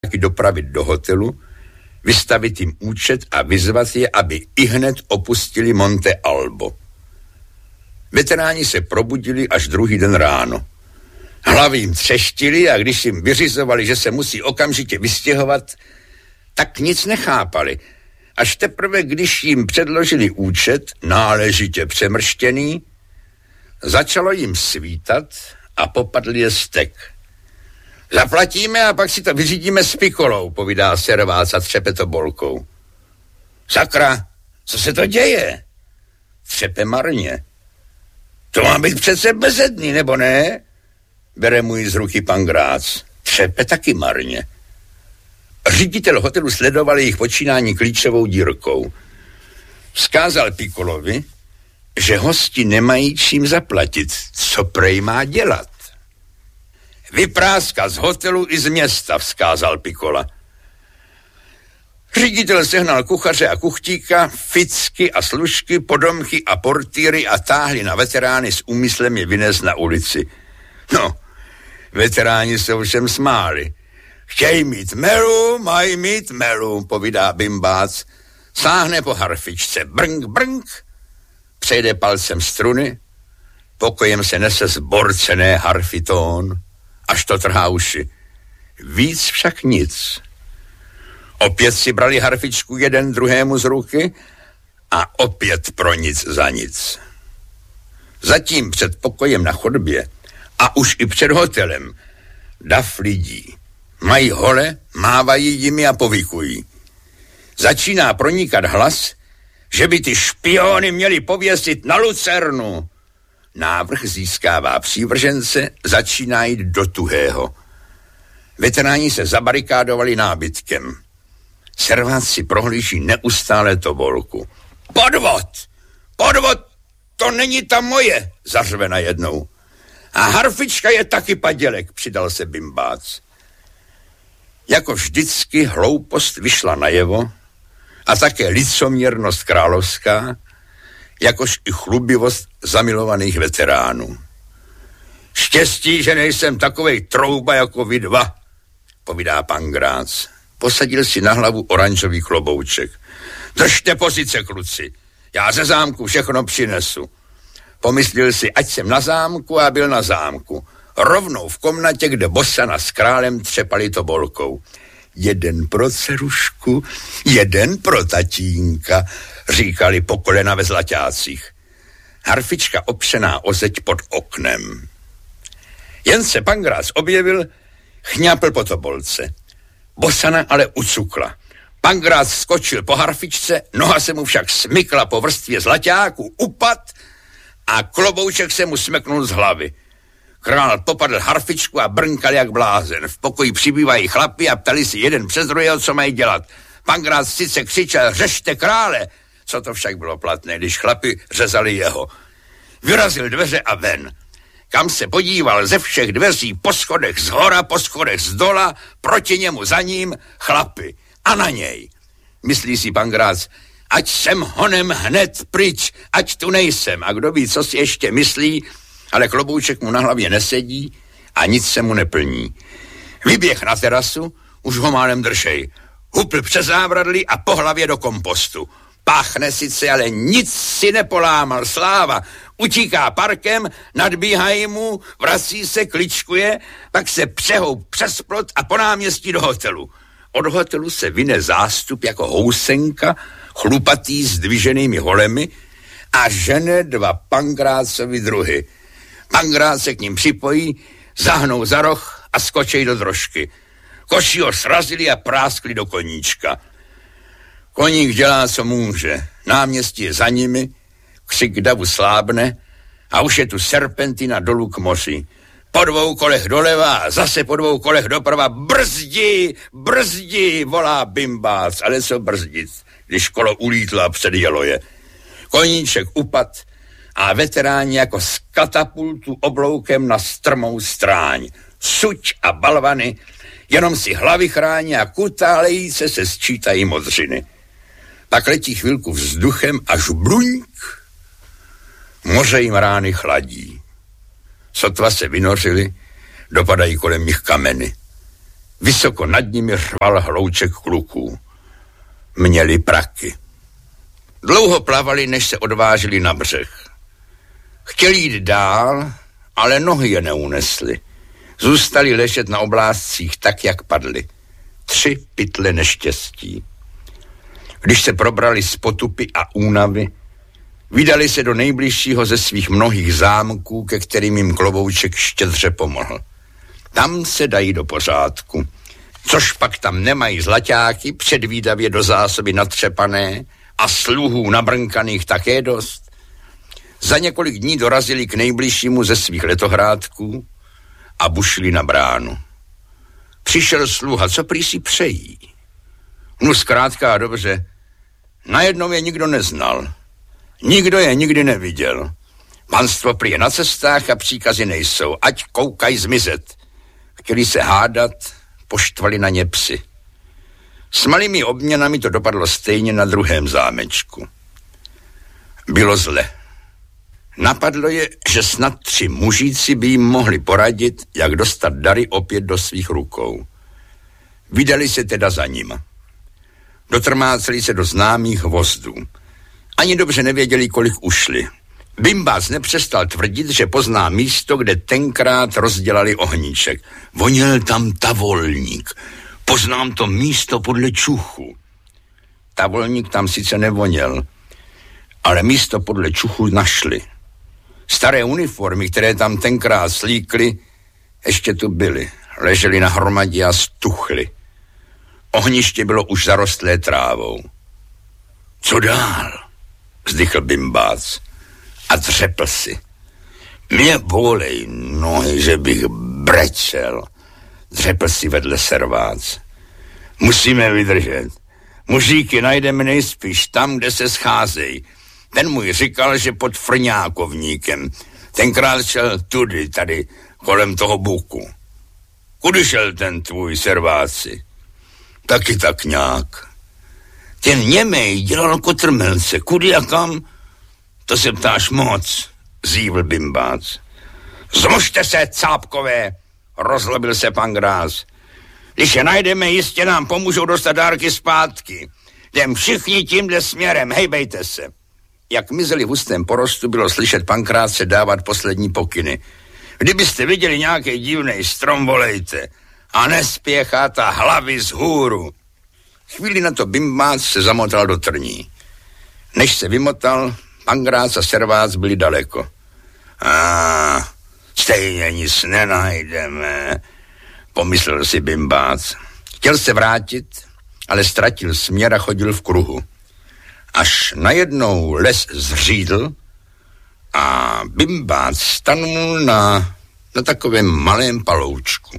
dopravit do hotelu, vystavit jim účet a vyzvat je, aby ihned opustili Monte Albo. Veteráni se probudili až druhý den ráno. Hlavy jim třeštily a když jim vyřizovali, že se musí okamžitě vystěhovat, tak nic nechápali. Až teprve, když jim předložili účet, náležitě přemrštěný, začalo jim svítat a popadl je stek. Zaplatíme a pak si to vyřídíme s Pikolou, povídá servác a třepe tobolkou. Sakra, co se to děje? Třepe marně. To má být přece bezedný, nebo ne? Bere mu ji z ruky pan Grác. Třepe taky marně. Ředitel hotelu sledoval jejich počínání klíčovou dírkou. Vzkázal Pikolovi, že hosti nemají čím zaplatit. Co prej má dělat? Vypráska z hotelu i z města, vzkázal Pikola. Ředitel sehnal kuchaře a kuchtíka, ficky a služky, podomky a portýry a táhli na veterány s úmyslem je vynést na ulici. No, veteráni se ovšem smáli. Chtějí mít melu, mají mít melu, povídá bimbác. Sáhne po harfičce, brnk, brnk, přejde palcem struny, pokojem se nese zborcené harfitón, až to trhá uši. Víc však nic. Opět si brali harfičku jeden druhému z ruky a opět pro nic za nic. Zatím před pokojem na chodbě a už i před hotelem dav lidí. Mají hole, mávají jimi a povykují. Začíná pronikat hlas, že by ty špiony měli pověsit na lucernu. Návrh získává přívržence, začíná jít do tuhého. Veteráni se zabarikádovali nábytkem. Servác si prohlíží neustále tobolku. Podvod! Podvod! To není ta moje, zařve najednou. A harfička je taky padělek, přidal se bimbác. Jako vždycky hloupost vyšla najevo a také licoměrnost královská, jakož i chlubivost zamilovaných veteránů. Štěstí, že nejsem takovej trouba jako vy dva, povídá pan Grác. Posadil si na hlavu oranžový klobouček. Držte pozice, kluci, já ze zámku všechno přinesu. Pomyslel si, ať jsem na zámku a byl na zámku. Rovnou v komnatě, kde Bosana s králem třepali tobolkou. Jeden pro dcerušku, jeden pro tatínka, říkali po kolena ve zlaťácích. Harfička opřená o zeď pod oknem. Jen se pan Grác objevil, chňapl po tobolce. Bosana ale ucukla. Pan Grác skočil po harfičce, noha se mu však smykla po vrstvě zlaťáku, upad a klobouček se mu smeknul z hlavy. Král popadl harfičku a brnkal jak blázen. V pokoji přibývají chlapi a ptali si jeden přes druhého, co mají dělat. Pan Grác sice křičel, řešte krále, co to však bylo platné, když chlapi řezali jeho. Vyrazil dveře a ven. Kam se podíval ze všech dveří, po schodech zhora, po schodech zdola, proti němu za ním chlapi. A na něj. Myslí si pan Grác, ať jsem honem hned pryč, ať tu nejsem. A kdo ví, co si ještě myslí, ale klobouček mu na hlavě nesedí a nic se mu neplní. Vyběh na terasu, už ho málem držej. Hupl přes závradlí a po hlavě do kompostu. Páchne sice, ale nic si nepolámal, sláva. Utíká parkem, nadbíhají mu, vrací se, kličkuje, pak se přehoup přes plot a po náměstí do hotelu. Od hotelu se vyne zástup jako housenka, chlupatý s dviženými holemi a žene dva Pangrácovi druhy. Pan Grác se k ním připojí, zahnou za roh a skočí do drožky. Koši ho srazili a práskli do koníčka. Koník dělá, co může. Náměstí je za nimi, křik davu slábne a už je tu serpentina dolů k moři. Po 2 kolech doleva a zase po 2 kolech doprava. Brzdi, brzdi, volá bimbác. Ale co brzdit, když kolo ulítlo a předjelo je. Koníček upad a veteráni jako z katapultu obloukem na strmou stráň. Suť a balvany, jenom si hlavy chrání a kutálejí se sčítají modřiny. Pak letí chvilku vzduchem až bluňk. Moře jim rány chladí. Sotva se vynořili, dopadají kolem nich kameny. Vysoko nad nimi řval hlouček kluků. Měli praky. Dlouho plavali, než se odvážili na břeh. Chtěli jít dál, ale nohy je neunesly. Zůstali ležet na oblázcích tak, jak padli. 3 pytle neštěstí. Když se probrali z potupy a únavy, vydali se do nejbližšího ze svých mnohých zámků, ke kterým jim klobouček štědře pomohl. Tam se dají do pořádku. Což pak tam nemají zlaťáky, předvídavě do zásoby natřepané a sluhů nabrnkaných také dost. Za několik dní dorazili k nejbližšímu ze svých letohrádků a bušili na bránu. Přišel sluha, co prý si přejí? No zkrátka a dobře, najednou je nikdo neznal. Nikdo je nikdy neviděl. Panstvo prý je na cestách a příkazy nejsou, ať koukají zmizet. Chtěli se hádat, poštvali na ně psy. S malými obměnami to dopadlo stejně na druhém zámečku. Bylo zle. Napadlo je, že snad 3 mužíci by jim mohli poradit, jak dostat dary opět do svých rukou. Vydali se teda za nima. Dotrmáceli se do známých hvozdů. Ani dobře nevěděli, kolik ušli. Bimbác nepřestal tvrdit, že pozná místo, kde tenkrát rozdělali ohníček. Voněl tam tavolník. Poznám to místo podle čuchu. Tavolník tam sice nevoněl, ale místo podle čuchu našli. Staré uniformy, které tam tenkrát slíkly, ještě tu byly. Ležely na hromadě a stuchly. Ohniště bylo už zarostlé trávou. Co dál? Vzdychl Bimbác a dřepl si. Mě bolej nohy, že bych brečel. Dřepl si vedle servác. Musíme vydržet. Mužíky najdeme nejspíš tam, kde se scházejí. Ten můj říkal, že pod Frňákovníkem. Tenkrát šel tudy, tady, kolem toho buku. Kudy šel ten tvůj serváci? Taky tak nějak. Ten Němej dělal kotrmelce. Kudy a kam? To se ptáš moc, zívl Bimbác. Zmožte se, cápkové, rozlobil se pan Gráz. Když je najdeme, jistě nám pomůžou dostat dárky zpátky. Jdem všichni tímhle směrem, hejbejte se. Jak mizeli v hustém porostu, bylo slyšet Pankrátce dávat poslední pokyny. Kdybyste viděli nějaký divnej strom, volejte. A nespěchat a hlavy vzhůru. Chvíli na to Bimbác se zamotal do trní. Než se vymotal, Pankrác a servác byli daleko. Stejně nic nenajdeme, pomyslel si Bimbác. Chtěl se vrátit, ale ztratil směr a chodil v kruhu. Až najednou les zřídl a Bimbác stanul na takovém malém paloučku.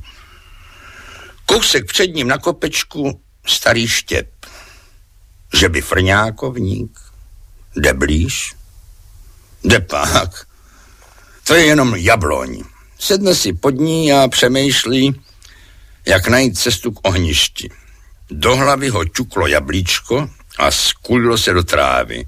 Kousek před ním na kopečku starý štěp. Že by Frňákovník? Jde blíž? Jde pak. To je jenom jabloň. Sedne si pod ní a přemýšlí, jak najít cestu k ohništi. Do hlavy ho ťuklo jablíčko a skulilo se do trávy.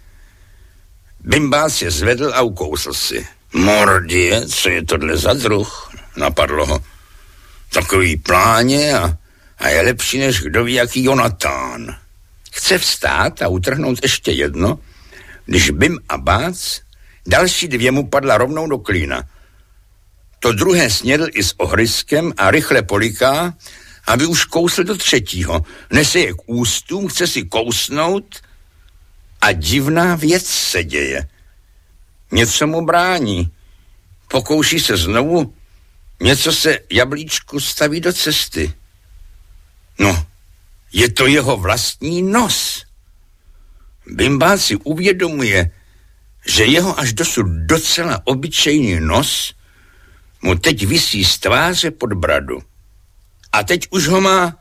Bimbác je zvedl a ukousl si. Mordě, co je tohle za druh? Napadlo ho. Takový pláně a je lepší než kdo ví jaký Jonatán. Chce vstát a utrhnout ještě jedno, když Bim a Bác, další 2 mu padla rovnou do klína. To druhé snědl i s ohryskem a rychle poliká, aby už kousl do 3. Nese je k ústům, chce si kousnout a divná věc se děje. Něco mu brání. Pokouší se znovu, něco se jablíčku staví do cesty. No, je to jeho vlastní nos. Bimbác si uvědomuje, že jeho až dosud docela obyčejný nos mu teď visí z tváře pod bradu. A teď už ho má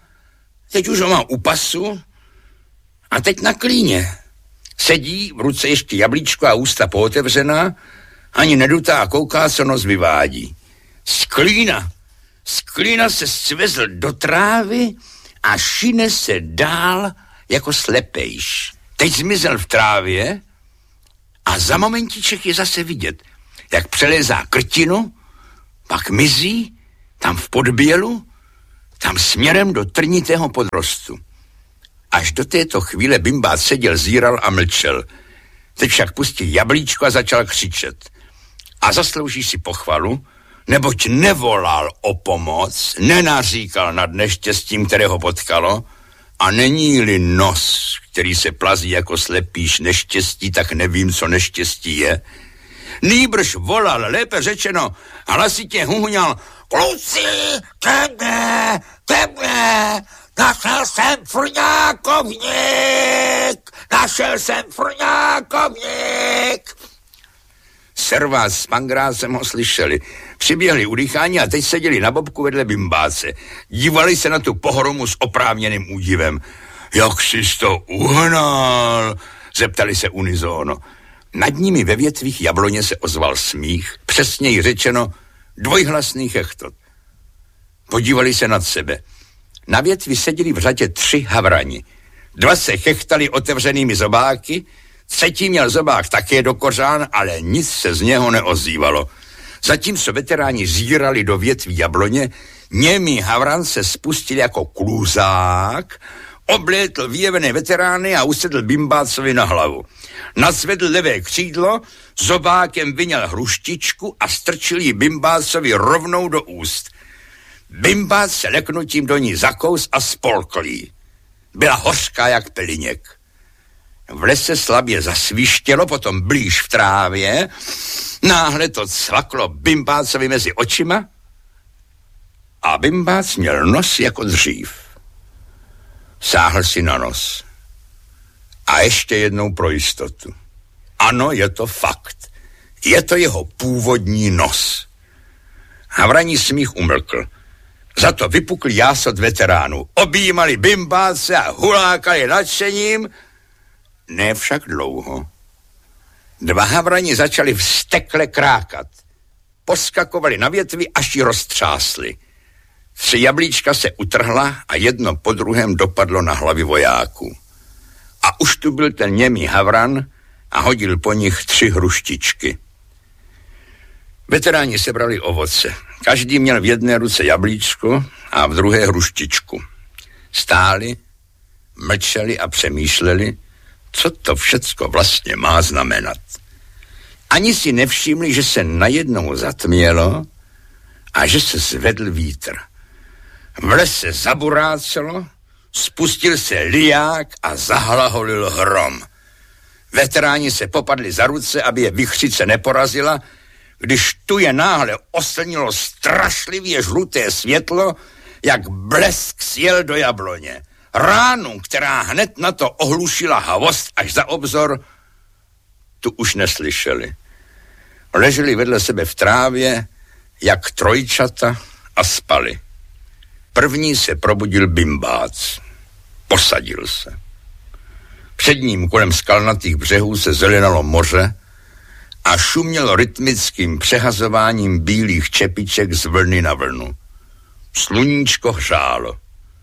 u pasu a teď na klíně. Sedí, v ruce ještě jablíčko a ústa pootevřená, ani nedutá a kouká, co nos vyvádí. Z klína se svezl do trávy a šine se dál jako slepejš. Teď zmizel v trávě a za momentíček je zase vidět, jak přelézá krtinu, pak mizí tam v podbělu, tam směrem do trnitého podrostu. Až do této chvíle bimbát seděl, zíral a mlčel. Teď však pustil jablíčko a začal křičet. A zaslouží si pochvalu, neboť nevolal o pomoc, nenaříkal nad neštěstím, které ho potkalo, a není-li nos, který se plazí jako slepíš neštěstí, tak nevím, co neštěstí je. Nýbrž volal, lépe řečeno, hlasitě huhuňal: kluci, ke mně, našel jsem frňákovník. Servác s Pangrácem ho slyšeli. Přiběhli udýchání a teď seděli na bobku vedle bimbáce. Dívali se na tu pohromu s oprávněným údivem. Jak jsi to uhnal? Zeptali se unisono. Nad nimi ve větvích jabloně se ozval smích, přesněji řečeno dvojhlasný chechtot. Podívali se nad sebe. Na větvi seděli v řadě 3 havrani. 2 se chechtali otevřenými zobáky, třetí měl zobák také do kořán, ale nic se z něho neozývalo. Zatímco veteráni zírali do větví jabloně, němý havran se spustil jako kluzák, oblétl vyjevené veterány a usedl bimbácovi na hlavu. Nadzvedl levé křídlo, zobákem vyňal hruštičku a strčil ji bimbácovi rovnou do úst. Bimbác se leknutím do ní zakous a spolkl jí. Byla hořká jak peliněk. V lese slabě zasvištělo, potom blíž v trávě. Náhle to cvaklo bimbácovi mezi očima a bimbác měl nos jako dřív. Sáhl si na nos. A ještě jednou pro jistotu. Ano, je to fakt. Je to jeho původní nos. Havraní smích umlkl. Za to vypukl jásot veteránů. Objímali bimbáce a hulákali nadšením. Ne však dlouho. 2 havrani začali vztekle krákat. Poskakovali na větvi, až ji roztřásli. 3 jablíčka se utrhla a jedno po druhém dopadlo na hlavy vojáků. A už tu byl ten němý havran a hodil po nich 3 hruštičky. Veteráni sebrali ovoce. Každý měl v jedné ruce jablíčko a v druhé hruštičku. Stáli, mlčeli a přemýšleli, co to všecko vlastně má znamenat. Ani si nevšimli, že se najednou zatmělo a že se zvedl vítr. V lese zaburácelo, spustil se liják a zahlaholil hrom. Veteráni se popadli za ruce, aby je vichřice neporazila, když tu je náhle oslnilo strašlivě žluté světlo, jak blesk sjel do jabloně. Ránu, která hned na to ohlušila havost až za obzor, tu už neslyšeli. Leželi vedle sebe v trávě, jak trojčata, a spali. První se probudil bimbác. Posadil se. Před ním kolem skalnatých břehů se zelenalo moře a šumělo rytmickým přehazováním bílých čepiček z vlny na vlnu. Sluníčko hřálo.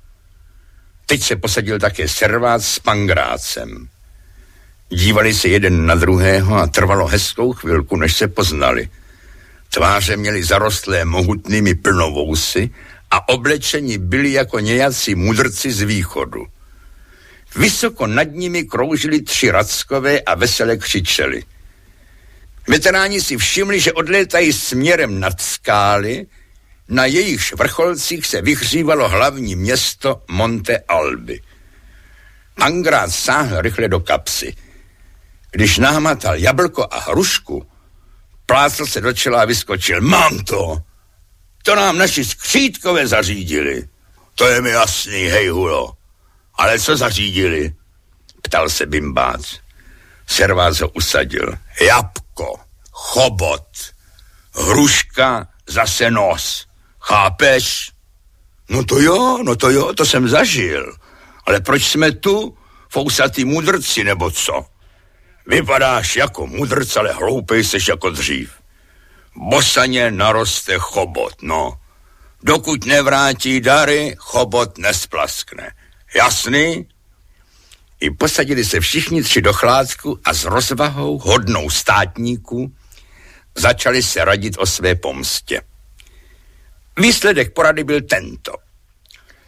Teď se posadil také servác s Pangrácem. Dívali se jeden na druhého a trvalo hezkou chvilku, než se poznali. Tváře měli zarostlé mohutnými plnovousy a oblečeni byli jako nějací mudrci z východu. Vysoko nad nimi kroužili 3 rackové a vesele křičeli. Veteráni si všimli, že odlétají směrem nad skály, na jejichž vrcholcích se vyhřívalo hlavní město Monte Albi. Pangrác sáhl rychle do kapsy. Když nahmatal jablko a hrušku, plácl se do čela a vyskočil. Mám to! To nám naši skřítkové zařídili. To je mi jasný, hej hulo. Ale co zařídili? Ptal se bimbác. Servác ho usadil. Jabko, chobot, hruška, zase nos. Chápeš? No to jo, to jsem zažil. Ale proč jsme tu, fousatý mudrci, nebo co? Vypadáš jako mudrc, ale hloupej seš jako dřív. Bosaně naroste chobot, no. Dokud nevrátí dary, chobot nesplaskne. Jasný? I posadili se všichni 3 do chládku a s rozvahou hodnou státníků začali se radit o své pomstě. Výsledek porady byl tento.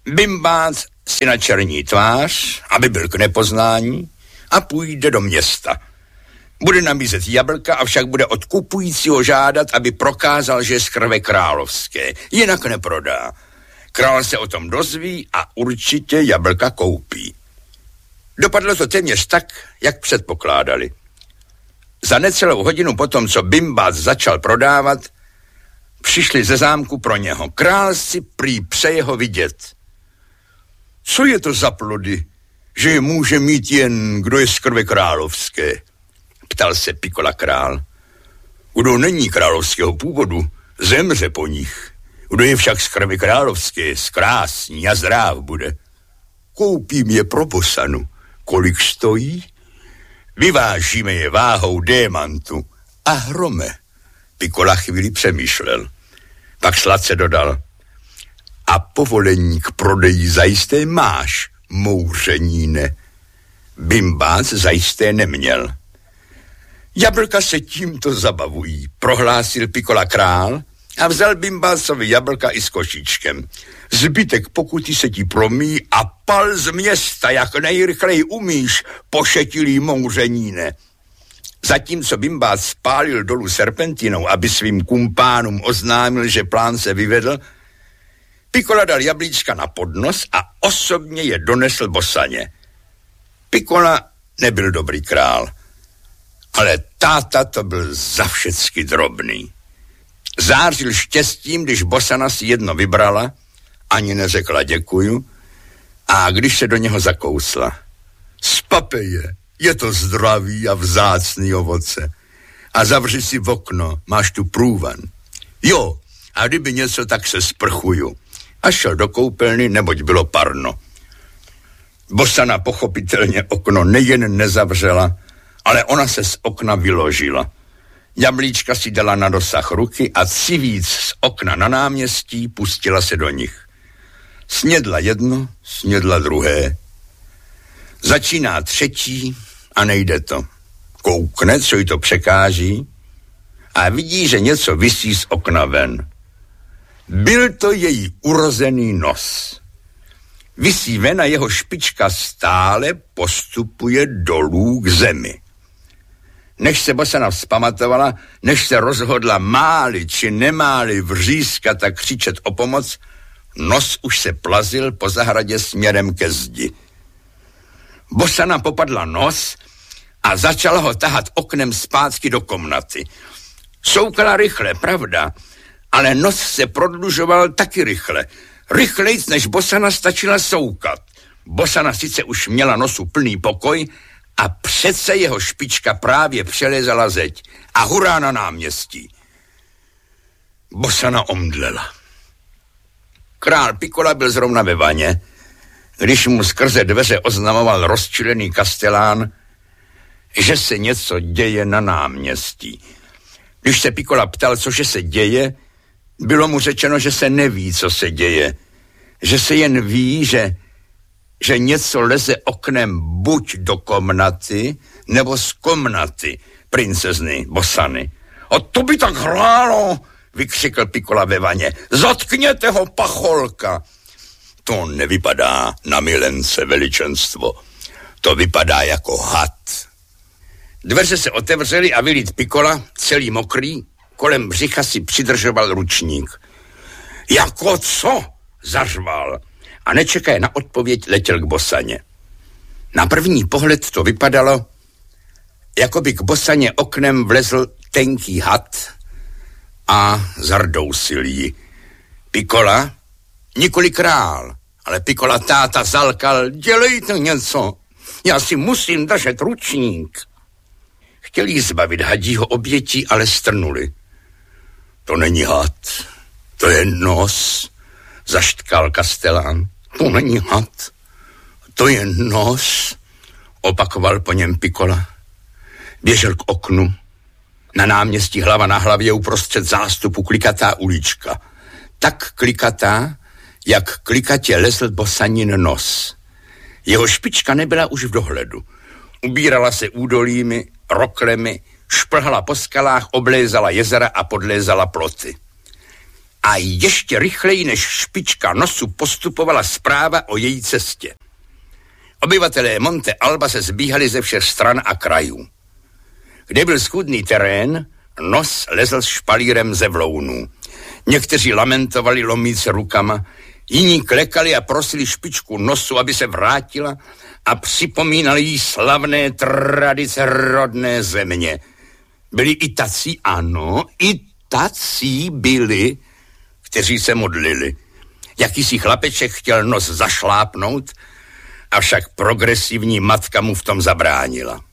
Bimbác si načerní tvář, aby byl k nepoznání, a půjde do města. Bude nabízet jablka, avšak bude od kupujícího žádat, aby prokázal, že je z krve královské. Jinak neprodá. Král se o tom dozví a určitě jablka koupí. Dopadlo to téměř tak, jak předpokládali. Za necelou hodinu potom, co Bimbác začal prodávat, přišli ze zámku pro něho. Král si prý přeje ho vidět. Co je to za plody, že je může mít jen kdo je z krve královské? Ptal se Pikola král. Kdo není královského původu, zemře po nich. Kdo je však z krve královské, zkrásní a zdrav bude. Koupím je pro Bosanu. Kolik stojí? Vyvážíme je váhou démantu. A hrome. Pikola chvíli přemýšlel. Pak sladce dodal. A povolení k prodeji zajisté máš, mouřeníne. Bimbác zajisté neměl. Jablka se tímto zabavují, prohlásil Pikola král a vzal Bimbácovi jablka i s košíčkem. Zbytek pokuty se ti promí a pal z města, jak nejrychleji umíš, pošetilý mouřeníne. Zatímco Bimbác spálil dolů serpentinou, aby svým kumpánům oznámil, že plán se vyvedl, Pikola dal jablíčka na podnos a osobně je donesl Bosaně. Pikola nebyl dobrý král, ale táta to byl zavšecky drobný. Zářil štěstím, když Bosana si jedno vybrala, ani neřekla děkuju, a když se do něho zakousla. Spapeje, je to zdravý a vzácný ovoce. A zavři si v okno, máš tu průvan. Jo, a kdyby něco, tak se sprchuju. A šel do koupelny, neboť bylo parno. Bosana pochopitelně okno nejen nezavřela, ale ona se z okna vyložila. Jablíčka si dala na dosah ruky a civíc z okna na náměstí pustila se do nich. Snědla jedno, snědla druhé. Začíná třetí a nejde to. Koukne, co jí to překáží, a vidí, že něco visí z okna ven. Byl to její urozený nos. Visí ven a jeho špička stále postupuje dolů k zemi. Než se Bosana vzpamatovala, než se rozhodla máli či nemáli vřískat a křičet o pomoc, nos už se plazil po zahradě směrem ke zdi. Bosana popadla nos a začala ho tahat oknem zpátky do komnaty. Soukala rychle, pravda, ale nos se prodlužoval taky rychle. Rychlejc, než Bosana stačila soukat. Bosana sice už měla nosu plný pokoj, a přece jeho špička právě přelezala zeď a hurá na náměstí. Bosana omdlela. Král Pikola byl zrovna ve vaně, když mu skrze dveře oznamoval rozčilený kastelán, že se něco děje na náměstí. Když se Pikola ptal, cože se děje, bylo mu řečeno, že se neví, co se děje, že se jen ví, že něco leze oknem buď do komnaty, nebo z komnaty princezny Bosany. A to by tak hrálo, vykřikl Pikola ve vaně. Zatkněte ho, pacholka. To nevypadá na milence, veličenstvo. To vypadá jako had. Dveře se otevřely a vylít Pikola, celý mokrý, kolem břicha si přidržoval ručník. Jako co? Zařval. A nečekaje na odpověď letěl k Bosaně. Na první pohled to vypadalo, jako by k Bosaně oknem vlezl tenký had a zardousil ji. Pikola, nikoli král, ale Pikola táta zalkal, dělejte něco, já si musím držet ručník. Chtěli jí zbavit hadího obětí, ale strnuli. To není had, to je nos, zaštkal kastelán. To není had, to je nos, opakoval po něm Pikola. Běžel k oknu. Na náměstí hlava na hlavě uprostřed zástupu klikatá ulička. Tak klikatá, jak klikatě lezl Bosanin nos. Jeho špička nebyla už v dohledu. Ubírala se údolími, roklemi, šplhala po skalách, oblézala jezera a podlézala ploty. a ještě rychleji než špička nosu postupovala zpráva o její cestě. Obyvatelé Monte Alba se zbíhali ze všech stran a krajů. Kde byl schůdný terén, nos lezl s špalírem ze vlounů. Někteří lamentovali lomíce rukama, jiní klekali a prosili špičku nosu, aby se vrátila a připomínali jí slavné tradice rodné země. Byli i tací, ano, i tací byli, kteří se modlili. Jakýsi chlapeček chtěl nos zašlápnout, avšak progresivní matka mu v tom zabránila.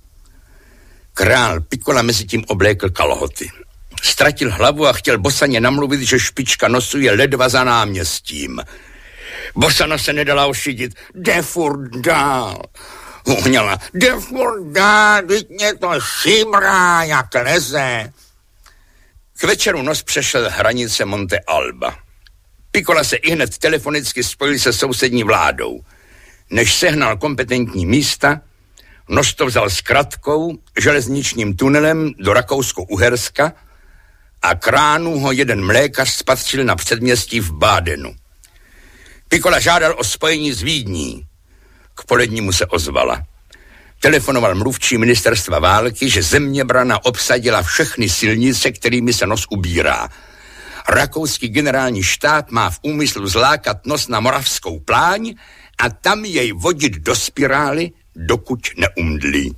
Král Piccola mezi tím oblékl kalhoty. Ztratil hlavu a chtěl Bosaně namluvit, že špička nosu je ledva za náměstím. Bosana se nedala ošidit. Jde furt dál. Uhněla. Jde furt dál, teď mě to šimrá jak leze. K večeru nos přešel hranice Monte Alba. Piccola se ihned telefonicky spojil se sousední vládou. Než sehnal kompetentní místa, nos to vzal s kratkou železničním tunelem do Rakousko-Uherska a k ránu ho jeden mlékař spatřil na předměstí v Bádenu. Piccola žádal o spojení s Vídní. K polednímu se ozvala. Telefonoval mluvčí ministerstva války, že zeměbrana obsadila všechny silnice, kterými se nos ubírá. Rakouský generální štáb má v úmyslu zlákat nos na Moravskou pláň a tam jej vodit do spirály, dokud neumdlí.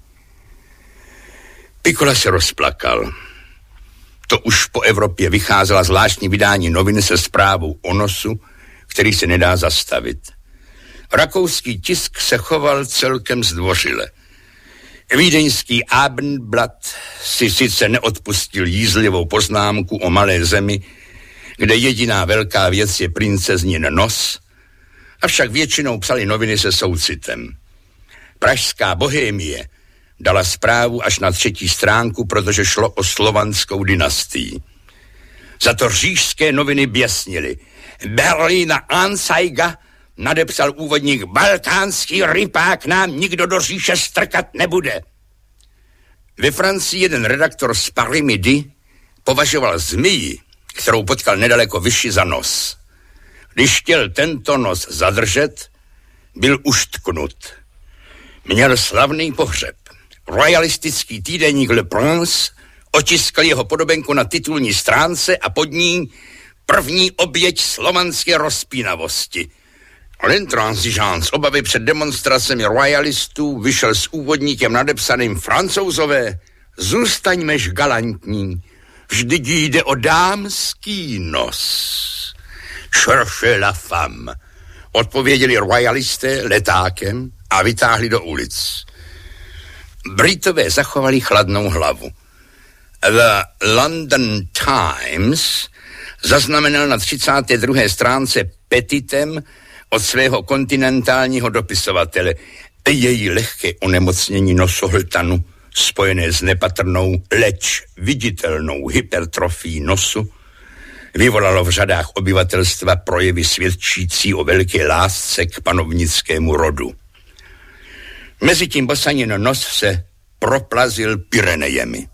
Piccola se rozplakal. To už po Evropě vycházela zvláštní vydání novin se zprávou o nosu, který se nedá zastavit. Rakouský tisk se choval celkem zdvořile. Vídeňský Abendblatt si sice neodpustil jízlivou poznámku o malé zemi, kde jediná velká věc je princeznin nos, avšak většinou psali noviny se soucitem. Pražská Bohémie dala zprávu až na 3. stránku, protože šlo o slovanskou dynastii. Za to říšské noviny běsnily. Berliner Anzeiger nadepsal úvodník: balkánský rypák nám nikdo do říše strkat nebude. Ve Francii jeden redaktor z Paris Midi považoval zmiji, kterou potkal nedaleko Vichy, za nos. Když chtěl tento nos zadržet, byl uštknut. Měl slavný pohřeb. Royalistický týdeník Le Prince otiskl jeho podobenku na titulní stránce a pod ní první oběť slovanské rozpínavosti. L'intransigeance, obavy před demonstracemi royalistů, vyšel s úvodníkem nadepsaným: Francouzové, zůstaňmež galantní, vždyť jde o dámský nos. Cherchez la femme, odpověděli royalisté letákem a vytáhli do ulic. Britové zachovali chladnou hlavu. The London Times zaznamenal na 32. stránce petitem od svého kontinentálního dopisovatele: její lehké onemocnění nosohltanu, spojené s nepatrnou, leč viditelnou hypertrofií nosu, vyvolalo v řadách obyvatelstva projevy svědčící o velké lásce k panovnickému rodu. Mezitím Bosanin nos se proplazil Pyrenejemi.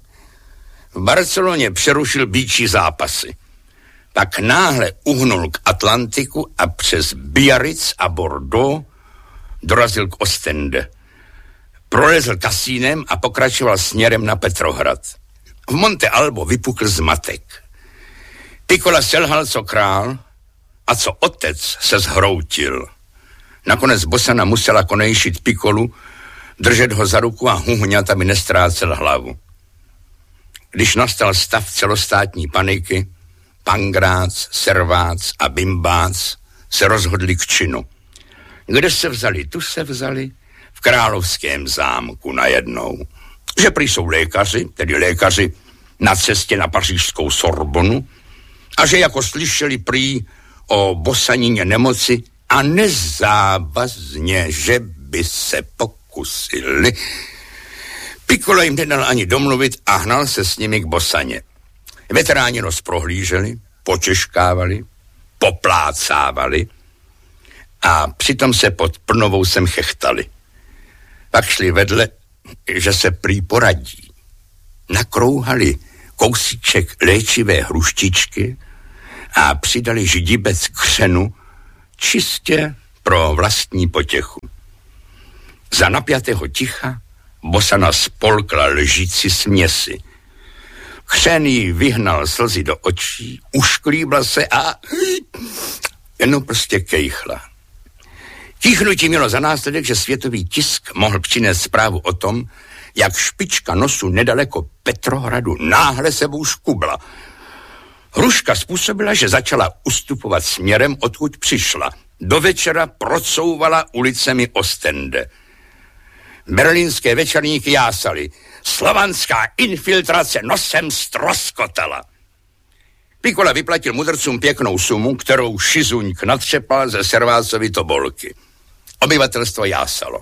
V Barceloně přerušil býčí zápasy. Pak náhle uhnul k Atlantiku a přes Biarritz a Bordeaux dorazil k Ostende. Prolezl kasínem a pokračoval směrem na Petrohrad. V Monte Albo vypukl zmatek. Piccola selhal co král a co otec se zhroutil. Nakonec Bosana musela konejšit Piccolu, držet ho za ruku a huhňat, aby nestrácel hlavu. Když nastal stav celostátní paniky, Pangrác, Servác a Bimbác se rozhodli k činu. Kde se vzali? Tu se vzali v Královském zámku najednou. Že prý jsou lékaři, tedy lékaři na cestě na pařížskou Sorbonu, a že jako slyšeli prý o Bosanině nemoci a nezávazně, že by se pokusili. Piccola jim nedal ani domluvit a hnal se s nimi k Bosaně. Veteráni nos prohlíželi, počeškávali, poplácávali a přitom se pod plnovousem chechtali. Pak šli vedle, že se prý poradí. Nakrouhali kousíček léčivé hruštičky, a přidali ždibec křenu čistě pro vlastní potěchu. Za napjatého ticha Bosana spolkla lžíci směsi. Křen jí vyhnal slzy do očí, ušklíbla se a jenom prostě kejchla. Kýchnutí mělo za následek, že světový tisk mohl přinést zprávu o tom, jak špička nosu nedaleko Petrohradu náhle sebou škubla. Hruška způsobila, že začala ustupovat směrem, odkud přišla. Do večera procouvala ulicemi Ostende. Berlínské večerníky jásaly. Slovanská infiltrace nosem ztroskotala. Pikola vyplatil mudrcům pěknou sumu, kterou Šizuňk natřepal ze Servácovy tobolky. Obyvatelstvo jásalo.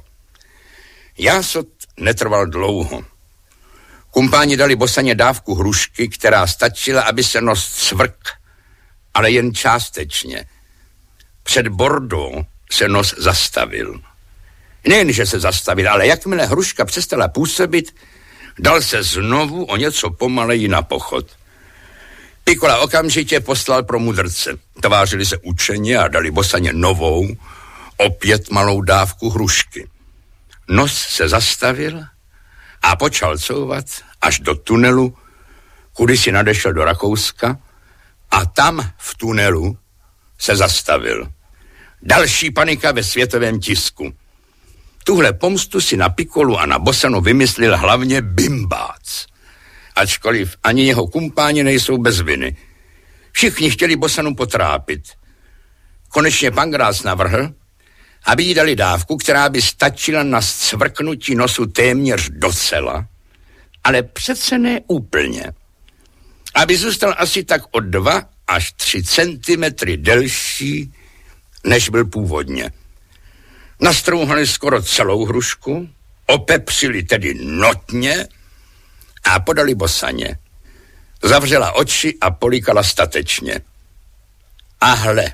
Jásot netrval dlouho. Kumpáni dali Bosaně dávku hrušky, která stačila, aby se nos cvrk, ale jen částečně. Před Bordeaux se nos zastavil. Nejenže se zastavil, ale jakmile hruška přestala působit, dal se znovu o něco pomaleji na pochod. Pikola okamžitě poslal pro mudrce. Tvářili se učeně a dali Bosaně novou, opět malou dávku hrušky. Nos se zastavil a počal couvat až do tunelu, kudy si nadešel do Rakouska, a tam v tunelu se zastavil. Další panika ve světovém tisku. Tuhle pomstu si na Pikolu a na Bosanu vymyslel hlavně Bimbác. Ačkoliv ani jeho kumpáni nejsou bez viny. Všichni chtěli Bosanu potrápit. Konečně Pankrác navrhl, aby jí dali dávku, která by stačila na scvrknutí nosu téměř docela, ale přece ne úplně. Aby zůstal asi tak o 2 až 3 centimetry delší, než byl původně. Nastrouhali skoro celou hrušku, opepřili tedy notně a podali Bosaně. Zavřela oči a políkala statečně. A hle,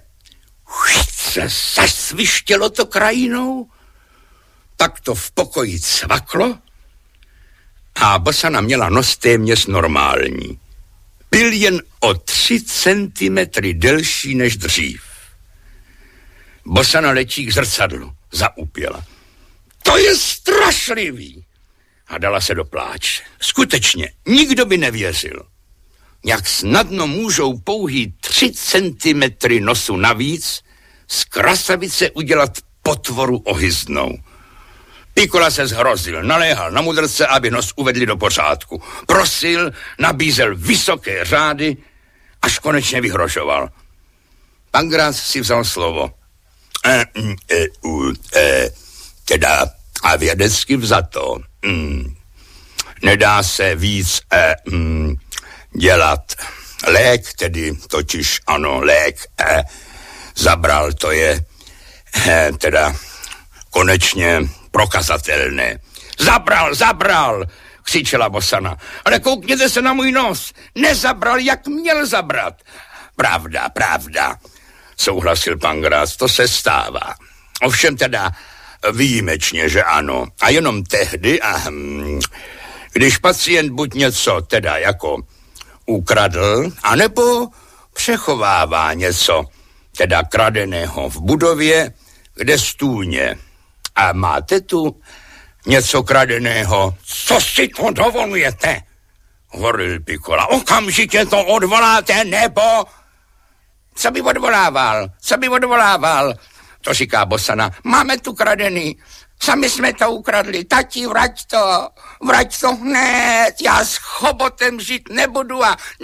se zasvištělo to krajinou, pak to v pokoji cvaklo a Bosana měla nos téměř normální. Byl jen o 3 centimetry delší než dřív. Bosana letí k zrcadlu, zaupěla. To je strašlivý! A dala se do pláče. Skutečně, nikdo by nevěřil. Jak snadno můžou pouhý 3 centimetry nosu navíc z krasavice udělat potvoru ohyznou. Pikola se zhrozil, naléhal na mudrce, aby nos uvedli do pořádku. Prosil, nabízel vysoké řády, až konečně vyhrožoval. Pankrác si vzal slovo. Teda a vědecky vzato. Nedá se víc dělat. Lék tedy, totiž ano, lék zabral, to je teda konečně prokazatelné. Zabral, křičela Bosana. Ale koukněte se na můj nos. Nezabral, jak měl zabrat. Pravda, souhlasil Pankrác, to se stává. Ovšem teda výjimečně, že ano. A jenom tehdy, když pacient buď něco teda jako ukradl, anebo přechovává něco teda kradeného v budově, kde stůně. A máte tu něco kradeného? Co si to dovolujete? Hovoril Pikola. Okamžitě to odvoláte, nebo... Co by odvolával? To říká Bosana. Máme tu kradený. Sami jsme to ukradli. Tati, vrať to hned. Já s chobotem žít nebudu.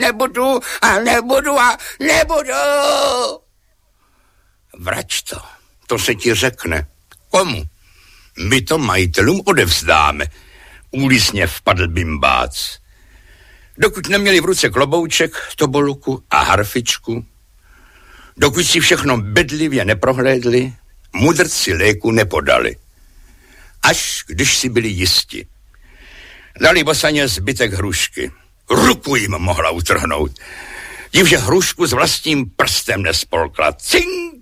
Vrať to se ti řekne. Komu? My to majitelům odevzdáme. Úlisně vpadl Bimbác. Dokud neměli v ruce klobouček, tobolku a harfičku, dokud si všechno bedlivě neprohlédli, mudrci léku nepodali. Až když si byli jisti. Dali Bosaně zbytek hrušky. Ruku jim mohla utrhnout. Divže hrušku s vlastním prstem nespolkla. Cink!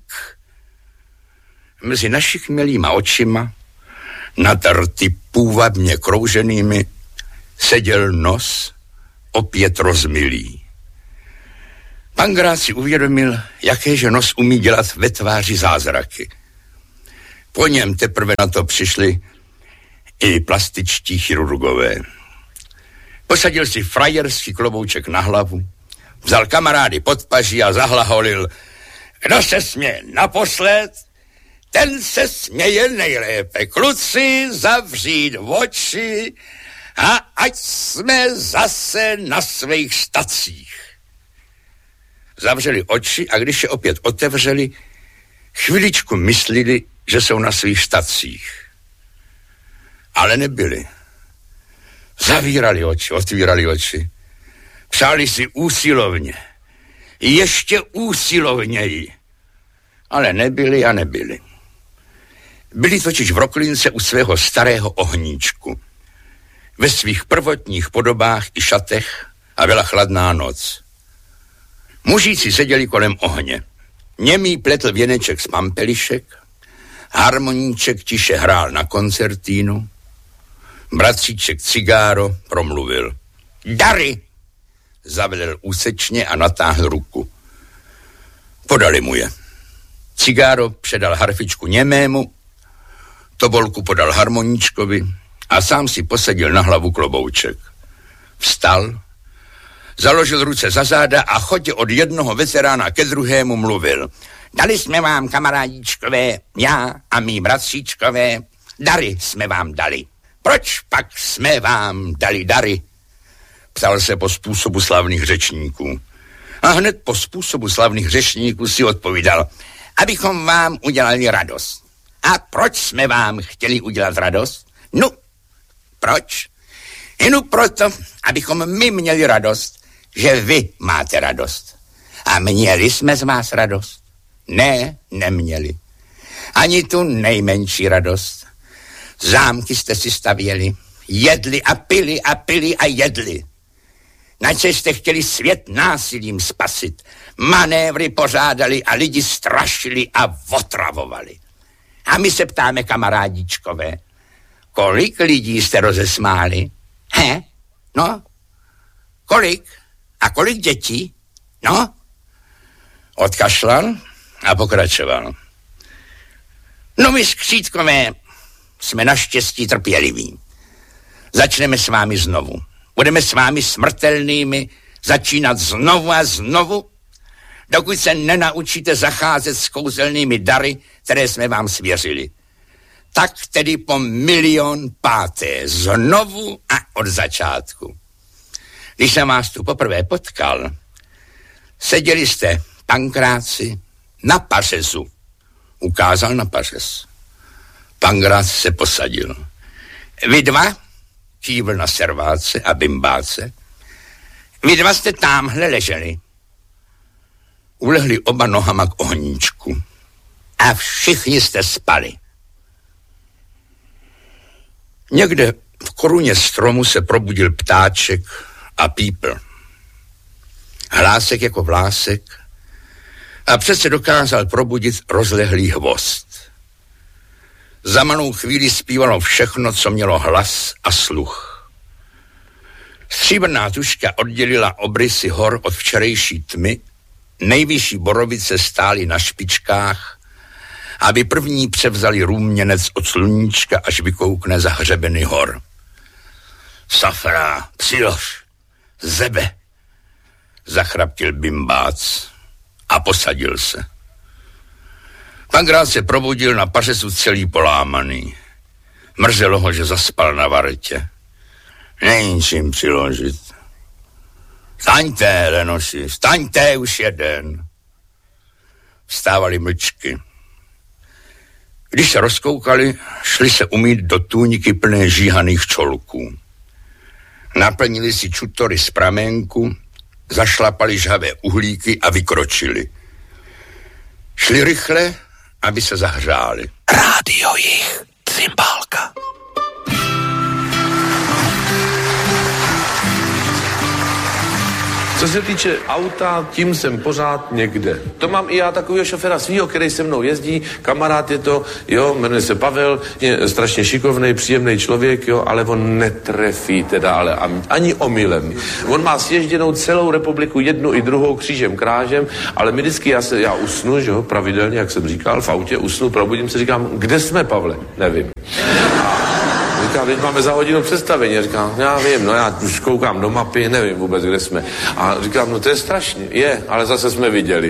Mezi našich očima, natrty půvabně krouženými, seděl nos opět rozmilý. Pan Grác si uvědomil, jakéže nos umí dělat ve tváři zázraky. Po něm teprve na to přišli i plastičtí chirurgové. Posadil si frajerský klobouček na hlavu, vzal kamarády pod paží a zahlaholil: kdo se směje naposled, ten se směje nejlépe. Kluci, zavřít oči a ať jsme zase na svých stacích. Zavřeli oči a když je opět otevřeli, chviličku myslili, že jsou na svých stacích. Ale nebyli. Zavírali oči, otvírali oči. Přáli si úsilovně. Ještě úsilovněji. Ale nebyli a nebyli. Byli totiž v Roklince u svého starého ohníčku. Ve svých prvotních podobách i šatech a byla chladná noc. Mužíci seděli kolem ohně. Němý pletl věneček z pampelišek, harmoníček tiše hrál na koncertínu, bratříček cigáro promluvil. Dary! Zavelel úsečně a natáhl ruku. Podali mu je. Cigáro předal harfičku němému, tobolku podal harmoníčkovi a sám si posadil na hlavu klobouček. Vstal, založil ruce za záda a chodě od jednoho veterána ke druhému mluvil. Dali jsme vám, kamarádíčkové, já a mý bratříčkové, dary jsme vám dali. Proč pak jsme vám dali dary? Ptal se po způsobu slavných řečníků. A hned po způsobu slavných řečníků si odpovídal, abychom vám udělali radost. A proč jsme vám chtěli udělat radost? No, proč? Jen proto, abychom my měli radost, že vy máte radost. A měli jsme z vás radost? Ne, neměli. Ani tu nejmenší radost. Zámky jste si stavěli, jedli a pili a pili a jedli. Načež jste chtěli svět násilím spasit. Manévry pořádali a lidi strašili a otravovali. A my se ptáme, kamarádíčkové, kolik lidí jste rozesmáli? No? Kolik? A kolik dětí? No? Odkašlal a pokračoval. No my skřítkové jsme naštěstí trpěliví. Začneme s vámi znovu. Budeme s vámi smrtelnými začínat znovu a znovu, dokud se nenaučíte zacházet s kouzelnými dary, které jsme vám svěřili. Tak tedy po 1,000,000 znovu a od začátku. Když jsem vás tu poprvé potkal, seděli jste, Pankráci, na pařezu. Ukázal na pařez. Pankrác se posadil. Vy dva, kývl na serváce a bimbáce, vy dva jste támhle leželi. Ulehli oba nohama k ohníčku. A všichni jste spali. Někde v koruně stromu se probudil ptáček a pípl. Hlásek jako vlásek a přece dokázal probudit rozlehlý hvozd. Za malou chvíli zpívalo všechno, co mělo hlas a sluch. Stříbrná tužka oddělila obrysy hor od včerejší tmy, nejvyšší borovice stály na špičkách, aby první převzali růměnec od sluníčka, až vykoukne za hřebeny hor. Safra, přilož, zebe, zachraptil bimbác a posadil se. Pankrác se probudil na pařezu celý polámaný. Mrzelo ho, že zaspal na vartě. Není čím přiložit. Vstaňte, Lenoši, vstaňte, už jeden. Vstávali mlčky. Když se rozkoukali, šli se umýt do tůňky plné žíhaných čolků. Naplnili si čutory z pramenku, zašlapali žhavé uhlíky a vykročili. Šli rychle, aby se zahřáli. Rádio Jich, Cymbálka. Co se týče auta, tím jsem pořád někde. To mám i já takového šoféra svýho, který se mnou jezdí, kamarád je to, jo, jmenuje se Pavel, je strašně šikovnej, příjemný člověk, jo, ale on netrefí teda, ale ani omylem. On má sježděnou celou republiku, jednu i druhou křížem krážem, ale my vždycky, já usnu, že jo, pravidelně, jak jsem říkal, v autě usnu, probudím se, říkám, kde jsme, Pavle? Nevím. Říkám, teď máme za hodinu představení. Říkám, já vím, no já už koukám do mapy, nevím vůbec, kde jsme. A říkám, no to je strašně. Je, ale zase jsme viděli.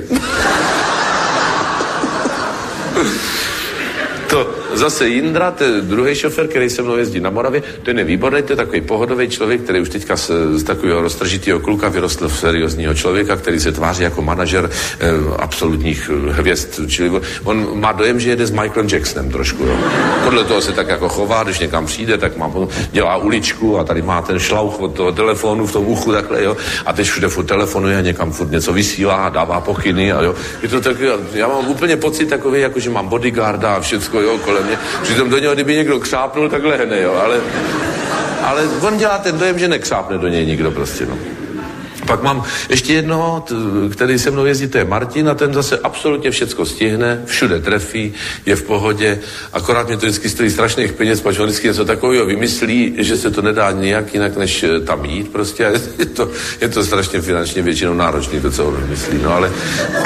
To zase Jindra, to je druhý šofér, který se mnou jezdí na Moravě, to je výborný, to je takový pohodový člověk, který už teďka z takového roztržitého kluka vyrostl v seriózního člověka, který se tváří jako manažer absolutních hvězd. Čili on má dojem, že jede s Michaelem Jacksonem trošku. Jo. Podle toho se tak jako chová, když někam přijde, tak dělá uličku a tady má ten šlauch od toho telefonu v tom uchu takhle, jo. A teď všude furt telefonuje, někam furt něco vysílá, dává pokyny a jo. Je to takový, já mám úplně pocit takový, jako že mám bodyguarda a všecko, jo, kolem mě. Přitom do něho, kdyby někdo křápnul, tak lehne, jo, ale on dělá ten dojem, že nekřápne do něj nikdo prostě, no. Pak mám ještě jednoho, který se mnou jezdí, to je Martin a ten zase absolutně všecko stihne, všude trefí, je v pohodě, akorát mě to vždycky stojí strašných peněz, protože on vždycky něco takového vymyslí, že se to nedá nějak jinak, než tam jít prostě a je to strašně finančně většinou náročný, to, co on vymyslí, no ale...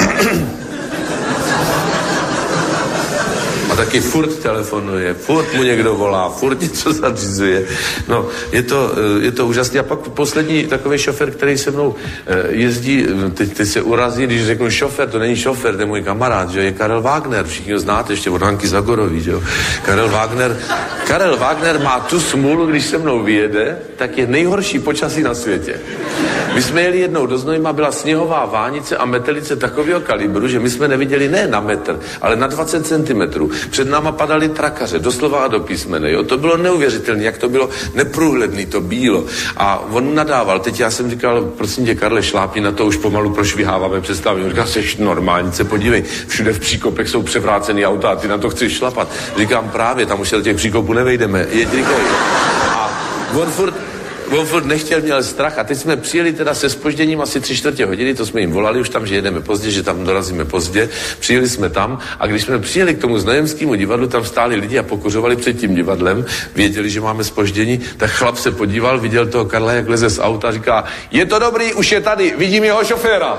A taky furt telefonuje, furt mu někdo volá, furt něco zařizuje. No, je to úžasné. A pak poslední takový šofér, který se mnou jezdí, teď se urazí, když řeknu šofér, to není šofér, to je můj kamarád, že je Karel Wagner, všichni ho znáte, ještě od Hanky Zagorový, že jo. Karel Wagner má tu smůlu, když se mnou vyjede, tak je nejhorší počasí na světě. My jsme jeli jednou do Znojma, byla sněhová vánice a metelice takového kalibru, že my jsme neviděli ne na metr, ale na 20 centimetrů. Před náma padaly trakaře, doslova a do písmene, jo. To bylo neuvěřitelné, jak to bylo neprůhledný, to bílo. A on nadával, teď já jsem říkal, prosím tě, Karle, šlápni na to, už pomalu prošviháváme přestávání. On říkal, seš normální, se podívej, všude v příkopech jsou převrácený auta a ty na to chceš šlapat. Říkám, právě, tam už se do těch příkopů nevejdeme. A on furt nechtěl, měl strach a teď jsme přijeli teda se zpožděním asi 3/4 hodiny, to jsme jim volali už tam, že jedeme pozdě, že tam dorazíme pozdě, přijeli jsme tam a když jsme přijeli k tomu Znojemskému divadlu, tam stáli lidi a pokuřovali před tím divadlem, věděli, že máme zpoždění, tak chlap se podíval, viděl toho Karla, jak leze z auta a říká, je to dobrý, už je tady, vidím jeho šoféra.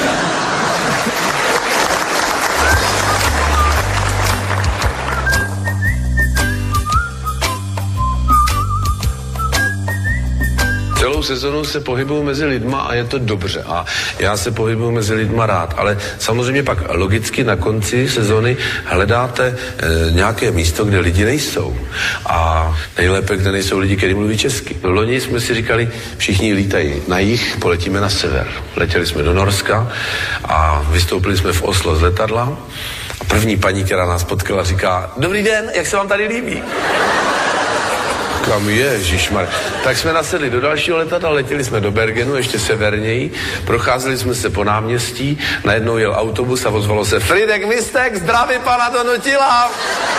Celou sezonu se pohybuju mezi lidma a je to dobře a já se pohybuju mezi lidma rád, ale samozřejmě pak logicky na konci sezony hledáte nějaké místo, kde lidi nejsou a nejlépe, kde nejsou lidi, kteří mluví česky. Loni jsme si říkali, všichni lítají na jih, poletíme na sever. Letěli jsme do Norska a vystoupili jsme v Oslo z letadla a první paní, která nás potkala, říká, dobrý den, jak se vám tady líbí? Kam ježišmar. Tak jsme nasedli do dalšího letadla, letěli jsme do Bergenu, ještě severněji, procházeli jsme se po náměstí, najednou jel autobus a ozvalo se Fridek Vistek, zdraví pana Donutila.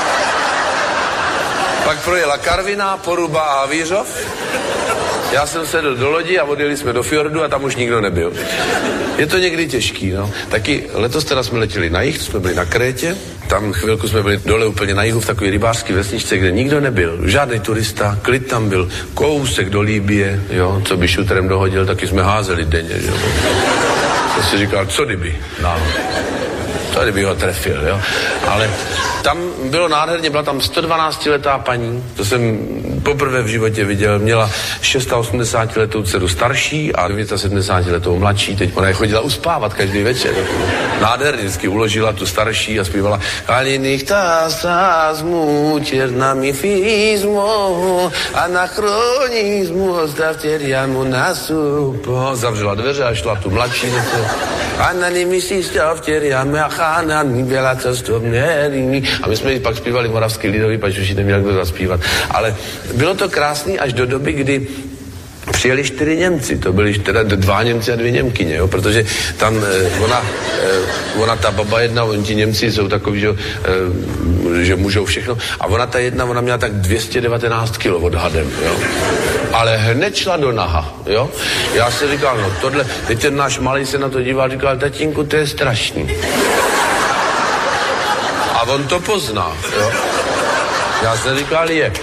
Pak projela Karviná, Poruba a Havířov. Já jsem sedl do lodi a odjeli jsme do fjordu a tam už nikdo nebyl. Je to někdy těžký, no. Taky letos teda jsme letěli na jih, jsme byli na Krétě, tam chvilku jsme byli dole úplně na jihu v takové rybářské vesničce, kde nikdo nebyl, žádný turista, klid tam byl, kousek do Libye, jo, co by šuterem dohodil, taky jsme házeli denně, jo. To si říkal, co kdyby, no. Co kdyby ho trefil, jo. Ale tam bylo nádherně, byla tam 112letá paní, to jsem poprvé v životě viděl, měla 86letou dceru starší a 79letou mladší, teď ona je chodila uspávat každý večer. Nádherně vždycky uložila tu starší a zpívala Kaliných tasasmu, černami fizmu, anachronismu, stavteriamu nasupo. Zavřela dveře a šla tu mladší dceru. Ananimi si stavteriamu a chánami byla cestovněrými. A my jsme pak zpívali moravský lidový, pač už ji neměl kdo zaspívat. Ale bylo to krásný až do doby, kdy přijeli 4 Němci, to byli teda 2 Němci a 2 Němkyně, jo, protože tam ona ta baba jedna, oni ti Němci jsou takový, že můžou všechno, a ona ta jedna, ona měla tak 219 kg odhadem, jo, ale hned šla do naha, jo, já si říkal, no tohle, teď ten náš malý se na to díval, říkal, tatínku, to je strašný. A on to pozná, jo. Já jsem říkal, je.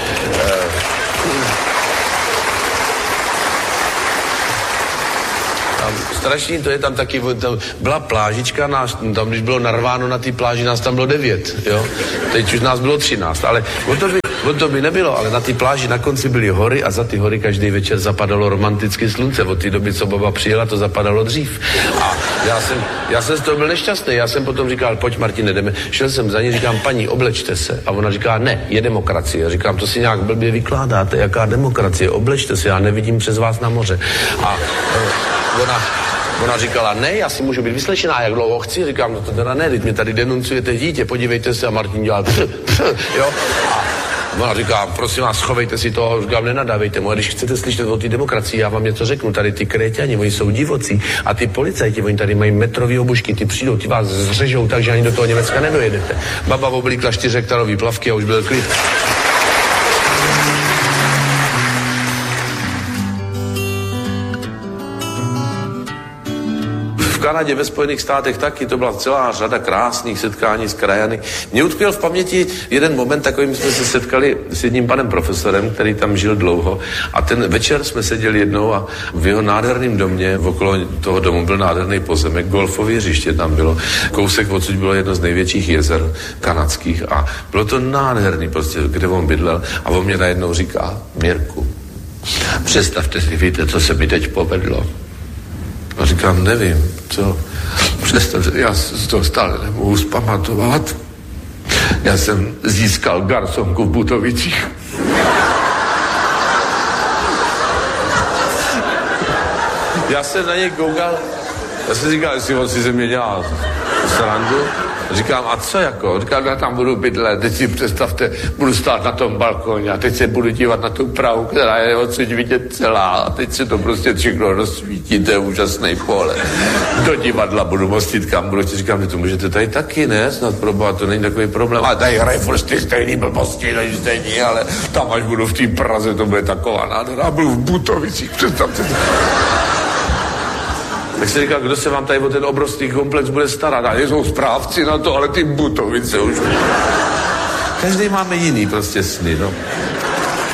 Strašný to je, tam taky, tam byla plážička, tam když bylo narváno na té pláži, nás tam bylo 9, jo. Teď už nás bylo 13, ale o to by nebylo, ale na té pláži na konci byly hory a za ty hory každý večer zapadalo romantické slunce. Od té doby, co baba přijela, to zapadalo dřív. A já jsem z toho byl nešťastný, já jsem potom říkal, pojď Martine, jdeme. Šel jsem za ní, říkám, paní, oblečte se. A ona říká, ne, je demokracie. Říkám, to si nějak blbě vykládáte, jaká demokracie, oblečte se, já nevidím přes vás na moře. A ona říkala, ne, já si můžu být vyslečená, jak dlouho chci. Říkám, no to teda ne, teď mě tady denuncujete dítě, podívejte se. A Martin dělal jo. A ona říká, prosím vás, schovejte si to, říkám, nenadávejte mu, a když chcete slyšet o té demokracii, já vám něco řeknu, tady ty Kréťani, oni jsou divocí a ty policajti, oni tady mají metrový obušky, ty přijdou, ty vás zřežou, takže ani do toho Německa nedojedete. Baba oblíkla 4hektarový plavky a už byl klid. V Kanadě, ve Spojených státech taky, to byla celá řada krásných setkání s krajany. Mě utkvěl v paměti jeden moment, takovým jsme se setkali s jedním panem profesorem, který tam žil dlouho, a ten večer jsme seděli jednou a v jeho nádherném domě, okolo toho domu byl nádherný pozemek, golfové hřiště tam bylo, kousek odsud bylo jedno z největších jezer kanadských a bylo to nádherný prostě, kde on bydlel, a on mě najednou říká, Mirku, představte si, víte, co se mi teď povedlo. A říkám, nevím, co, představte, já z toho stále nemohu zpamatovat. Já jsem získal garsonku v Butovicích. Já jsem na něj koukal, já jsem říkal, jestli on si ze mě dělá srandu. Říkám, a co jako? Říkám, já tam budu bydlet, teď si představte, budu stát na tom balkóně a teď se budu dívat na tu Prahu, která je odsud vidět celá, a teď se to prostě všechno rozsvítí, to je úžasný pole. Do divadla budu mostit, kam budu, říkám, že to můžete tady taky, ne? Snad proboha, to není takový problém. A tady hraje furt ty stejný blbosti, než stejný, ale tam až budu v té Praze, to bude taková nádhera, a budu v Butovicích, představte to. Tak se říkal, kdo se vám tady o ten obrovský komplex bude starat? A jsou správci na to, ale ty Butovice už... Každý máme jiný prostě sny, no.